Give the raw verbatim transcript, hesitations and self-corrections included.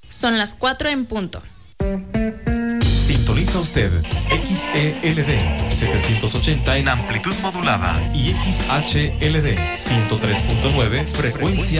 Son las cuatro en punto. Sintoniza usted X E L D setecientos ochenta en amplitud modulada y X H L D ciento tres punto nueve frecuencia